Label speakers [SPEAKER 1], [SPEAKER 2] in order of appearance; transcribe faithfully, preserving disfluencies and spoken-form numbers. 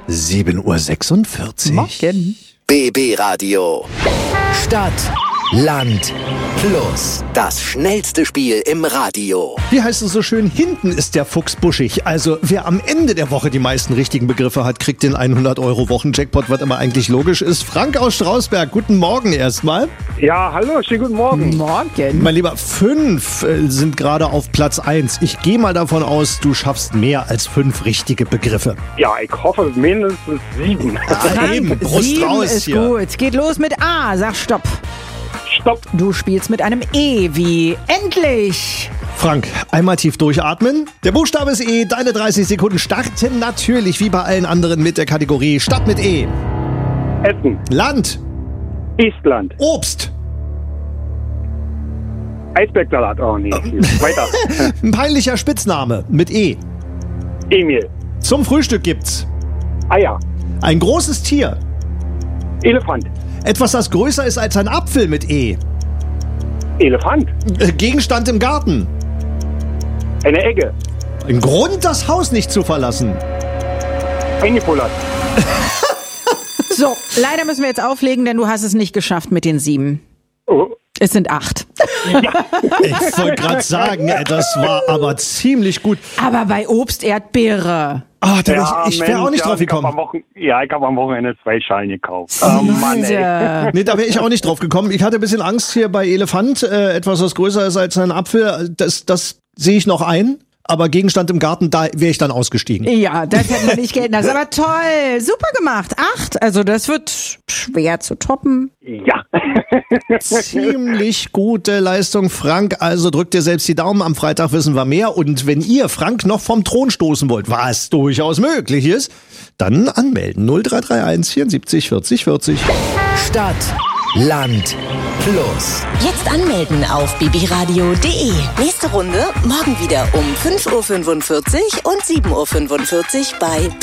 [SPEAKER 1] sieben Uhr sechsundvierzig.
[SPEAKER 2] Morgen.
[SPEAKER 3] B B Radio. Stadt, Land, Plus. Das schnellste Spiel im Radio.
[SPEAKER 1] Wie heißt es so schön? Hinten ist der Fuchs buschig. Also wer am Ende der Woche die meisten richtigen Begriffe hat, kriegt den hundert Euro Wochen-Jackpot, was immer eigentlich logisch ist. Frank aus Strausberg, guten Morgen erstmal.
[SPEAKER 4] Ja, hallo, schönen guten Morgen.
[SPEAKER 2] Morgen.
[SPEAKER 1] Mein Lieber, fünf äh, sind gerade auf Platz eins. Ich gehe mal davon aus, du schaffst mehr als fünf richtige Begriffe.
[SPEAKER 4] Ja, ich hoffe mindestens sieben.
[SPEAKER 1] Ah, eben, Brust
[SPEAKER 2] Sieben
[SPEAKER 1] raus
[SPEAKER 2] ist
[SPEAKER 1] hier.
[SPEAKER 2] gut. Geht los mit A. Sag Stopp.
[SPEAKER 4] Stopp.
[SPEAKER 2] Du spielst mit einem E wie endlich.
[SPEAKER 1] Frank, einmal tief durchatmen. Der Buchstabe ist E. Deine dreißig Sekunden starten natürlich wie bei allen anderen mit der Kategorie Stadt mit E.
[SPEAKER 4] Essen.
[SPEAKER 1] Land.
[SPEAKER 4] Estland.
[SPEAKER 1] Obst.
[SPEAKER 4] Eisbergsalat. Oh nee. Weiter.
[SPEAKER 1] Ein peinlicher Spitzname mit E.
[SPEAKER 4] Emil.
[SPEAKER 1] Zum Frühstück gibt's
[SPEAKER 4] Eier.
[SPEAKER 1] ein großes Tier.
[SPEAKER 4] Elefant.
[SPEAKER 1] Etwas, das größer ist als ein Apfel mit E.
[SPEAKER 4] Elefant.
[SPEAKER 1] Äh, Gegenstand im Garten.
[SPEAKER 4] Eine Egge.
[SPEAKER 1] Ein Grund, das Haus nicht zu verlassen.
[SPEAKER 4] Eingepullert.
[SPEAKER 2] So, leider müssen wir jetzt auflegen, denn du hast es nicht geschafft mit den sieben.
[SPEAKER 4] Oh.
[SPEAKER 2] Es sind acht.
[SPEAKER 1] Ich wollte gerade sagen, ey, das war aber ziemlich gut.
[SPEAKER 2] Aber bei Obst Erdbeere.
[SPEAKER 1] Ah, da wär
[SPEAKER 4] Ja,
[SPEAKER 1] ich ich wäre
[SPEAKER 4] Mensch,
[SPEAKER 1] auch nicht
[SPEAKER 4] ja,
[SPEAKER 1] drauf
[SPEAKER 4] ich hab am
[SPEAKER 1] gekommen.
[SPEAKER 4] Wochen- Ja, ich habe am Wochenende zwei Schalen gekauft. Oh Mann, ey.
[SPEAKER 2] Diese.
[SPEAKER 1] Nee, da wäre ich auch nicht drauf gekommen. Ich hatte ein bisschen Angst hier bei Elefant, äh, etwas, was größer ist als ein Apfel. Das, das sehe ich noch ein. Aber Gegenstand im Garten, da wäre ich dann ausgestiegen.
[SPEAKER 2] Ja, das hätte man nicht gelten lassen. Aber toll, super gemacht. Acht, also das wird schwer zu toppen.
[SPEAKER 4] Ja.
[SPEAKER 1] Ziemlich gute Leistung, Frank. Also drückt dir selbst die Daumen. Am Freitag wissen wir mehr. Und wenn ihr Frank noch vom Thron stoßen wollt, was durchaus möglich ist, dann anmelden. null drei drei eins vierundsiebzig vierzig vierzig.
[SPEAKER 3] Stadt, Land, Plus.
[SPEAKER 5] Jetzt anmelden auf b b radio punkt d e. Nächste Runde morgen wieder um fünf Uhr fünfundvierzig und sieben Uhr fünfundvierzig bei